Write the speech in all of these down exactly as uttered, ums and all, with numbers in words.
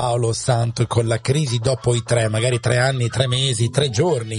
Paolo Santo, con la crisi dopo i tre, magari tre anni, tre mesi, tre giorni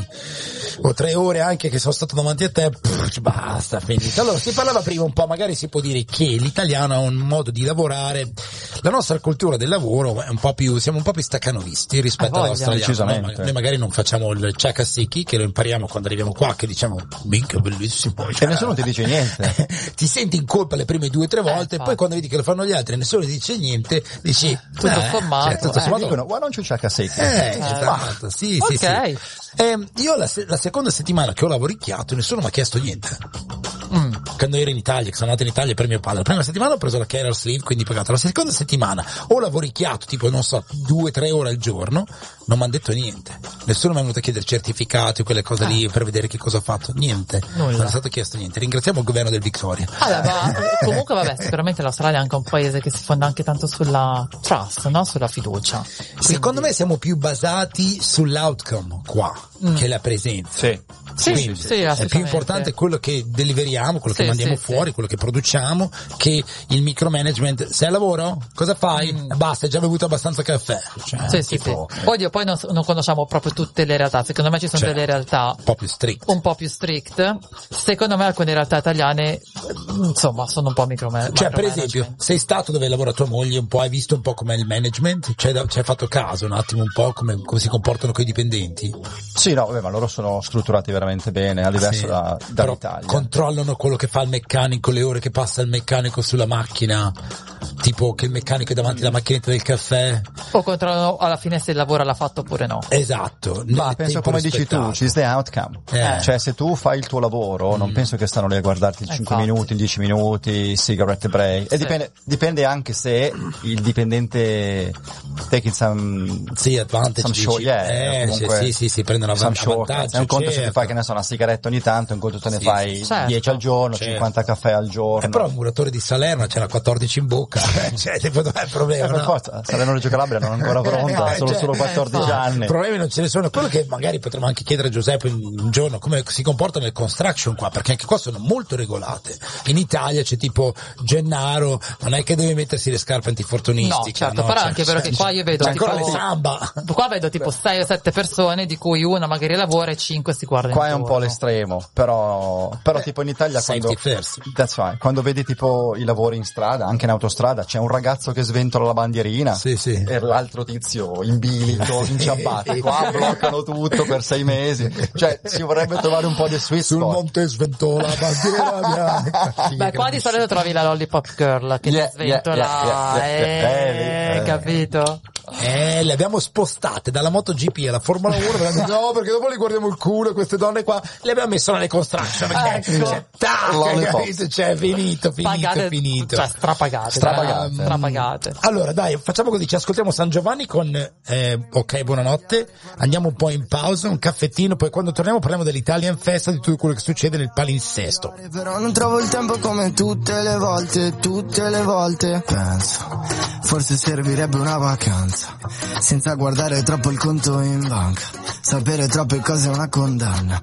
o tre ore anche che sono stato davanti a te, pff, basta, finito. Allora, si parlava prima un po', magari si può dire che l'italiano ha un modo di lavorare, la nostra cultura del lavoro è un po' più, siamo un po' più staccanovisti rispetto all'australiano. Noi, noi magari non facciamo il chakasiki, che lo impariamo quando arriviamo qua, che diciamo, minchia, bellissimo. E nessuno ti dice niente. Ti senti in colpa le prime due o tre volte, eh, poi quando vedi che lo fanno gli altri e nessuno ti dice niente, dici, tutto eh, sommato. Cioè, tutto sommato. Eh, dicono, why don't you chakasiki? Eh, esatto, sì, sì, okay. sì. Eh, io la, la seconda settimana che ho lavoricchiato nessuno mi ha chiesto niente. Mm. Quando ero in Italia, che sono andato in Italia per mio padre, la prima settimana ho preso la carers leave, quindi pagato. La seconda settimana ho lavoricchiato tipo, non so, due tre ore al giorno, non mi hanno detto niente. Nessuno mi è venuto a chiedere certificati o quelle cose ah. lì per vedere che cosa ho fatto. Niente. Nulla. Non è stato chiesto niente. Ringraziamo il governo del Victoria. Allora, ma, comunque vabbè, sicuramente l'Australia è anche un paese che si fonda anche tanto sulla trust, no? Sulla fiducia. Quindi... Secondo me siamo più basati sull'outcome qua, mm. che la presenza. Sì. Sì, Quindi, sì, è più importante quello che deliveriamo, quello sì, che mandiamo sì, fuori, sì. quello che produciamo, che il micromanagement. Sei a lavoro? Cosa fai? Mm. Basta, hai già bevuto abbastanza caffè. Cioè, sì, sì, tipo, sì. Oddio, poi non, non conosciamo proprio tutte le realtà. Secondo me ci sono cioè, delle realtà un po' più strict. Un po' più strict. Secondo me alcune realtà italiane, insomma, sono un po' micromanagement. Cioè, per esempio, sei stato dove lavora tua moglie un po', hai visto un po' com'è il management? Cioè, ci hai fatto caso un attimo un po' come, come si comportano coi dipendenti? Sì, no, vabbè, ma loro sono strutturati veramente bene, a diverso sì, da, dall'Italia. Controllano quello che fa il meccanico, le ore che passa il meccanico sulla macchina, tipo che il meccanico è davanti alla macchinetta del caffè. O controllano alla fine se il lavoro l'ha fatto oppure no. Esatto. Ma penso come dici tu, ci the outcome. Eh. Cioè, se tu fai il tuo lavoro, mm. non penso che stanno lì a guardarti il cinque minuti, il dieci minuti, cigarette break. E sì. dipende, dipende anche se il dipendente take it some, sì, advantage, some show, yeah, eh, comunque, sì, sì, sì, prendono vantaggio. È un conto certo. se ti fai, che ne so, una sigaretta ogni tanto, un conto te ne sì, fai certo. dieci al giorno, certo. cinquanta caffè al giorno. Eh, però un muratore di Salerno ce n'ha quattordici in bocca, cioè, tipo, dov'è il problema? Eh, per no? forza, Salerno-Reggio Calabria non è ancora pronta, eh, sono cioè, solo quattordici eh, anni. Problemi non ce ne sono. Quello che magari potremmo anche chiedere a Giuseppe un giorno, come si comporta nel construction qua, perché anche qua sono molto regolate. In Italia c'è tipo Gennaro, non è che deve mettersi le scarpe antifortunistica. No, certo, no? però cioè, anche vero che qua io vedo tipo, ancora le samba. Qua vedo tipo sei o sette persone, di cui una magari lavora e cinque si guardano. Qua è un po' l'estremo, però, però Beh, tipo in Italia quando, first. That's right, quando vedi tipo i lavori in strada, anche in autostrada, c'è un ragazzo che sventola la bandierina, sì, sì. e l'altro tizio in bilico, in ciabatte, qua bloccano tutto per sei mesi, cioè si vorrebbe trovare un po' di sweet spot. Sul monte sventola la bandiera bianca. Beh, qua di solito trovi la lollipop girl che yeah, ti sventola, yeah, yeah, yeah, yeah. eh, Eh, capito? Eh, le abbiamo spostate dalla MotoGP alla Formula uno, no, perché dopo li guardiamo il culo, queste donne qua, le abbiamo messo nelle construction, perché ecco. cioè, tac, capito? Cioè, finito, finito, Pagate, finito. Cioè, strapagate. Strapagate. Dai, strapagate. Allora, dai, facciamo così, ci ascoltiamo San Giovanni con, eh, ok, buonanotte, andiamo un po' in pausa, un caffettino, poi quando torniamo parliamo dell'Italian Festa, di tutto quello che succede nel palinsesto. Però non trovo il tempo come tutte le volte, tutte le volte. Penso, forse servirebbe una vacanza, senza guardare troppo il conto in banca, sapere troppe cose è una condanna.